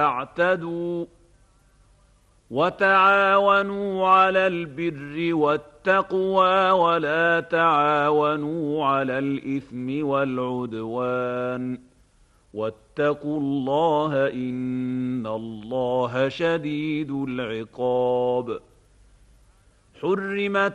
تعتدوا وتعاونوا على البر والتقوى ولا تعاونوا على الإثم والعدوان واتقوا الله إن الله شديد العقاب. حرمت